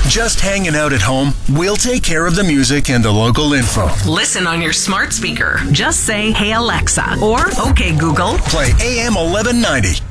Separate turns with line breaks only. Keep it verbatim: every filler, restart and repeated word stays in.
Just hanging out at home? We'll take care of the music and the local info.
Listen on your smart speaker. Just say, "Hey Alexa," or "Okay Google."
Play A M eleven ninety.